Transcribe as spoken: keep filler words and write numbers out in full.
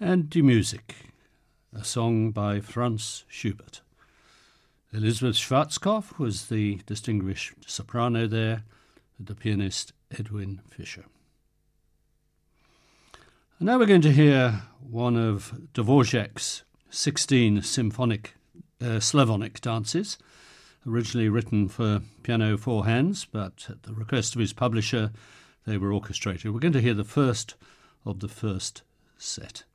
and Die Musik, a song by Franz Schubert. Elizabeth Schwarzkopf was the distinguished soprano there, the pianist Edwin Fischer. And now we're going to hear one of Dvorak's sixteen symphonic uh, Slavonic dances, originally written for piano four hands, but at the request of his publisher, they were orchestrated. We're going to hear the first of the first set.